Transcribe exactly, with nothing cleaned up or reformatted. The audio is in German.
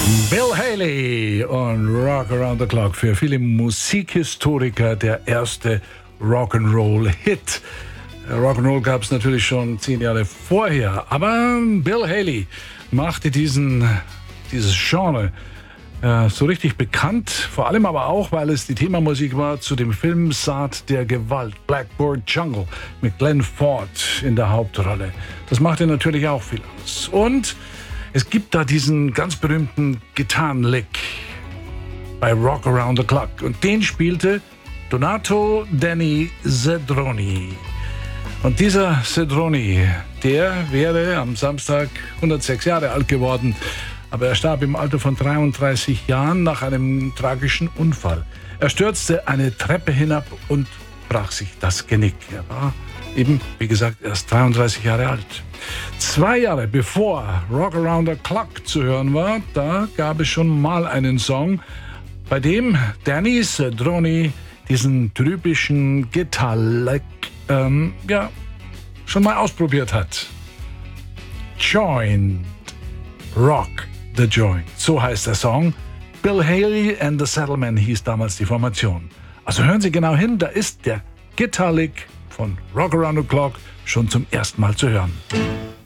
Bill Haley und Rock Around the Clock. Für viele Musikhistoriker der erste Rock'n'Roll-Hit. Rock'n'Roll gab es natürlich schon zehn Jahre vorher, aber Bill Haley machte diesen, dieses Genre äh, so richtig bekannt, vor allem aber auch, weil es die Themamusik war zu dem Film Saat der Gewalt, Blackboard Jungle, mit Glenn Ford in der Hauptrolle. Das machte natürlich auch viel aus. Und es gibt da diesen ganz berühmten Gitarrenlick bei Rock Around the Clock und den spielte Donato Danny Zedroni. Und dieser Zedroni, der wäre am Samstag hundertsechs Jahre alt geworden, aber er starb im Alter von dreiunddreißig Jahren nach einem tragischen Unfall. Er stürzte eine Treppe hinab und brach sich das Genick. Er war eben, wie gesagt, erst dreiunddreißig Jahre alt. Zwei Jahre bevor Rock Around the Clock zu hören war, da gab es schon mal einen Song, bei dem Danny Zedroni diesen typischen Gitarrenlick ähm, ja, schon mal ausprobiert hat. Joint Rock the Joint, so heißt der Song. Bill Haley and the Settlement hieß damals die Formation. Also hören Sie genau hin, da ist der Gitarrenlick von Rock Around the Clock schon zum ersten Mal zu hören.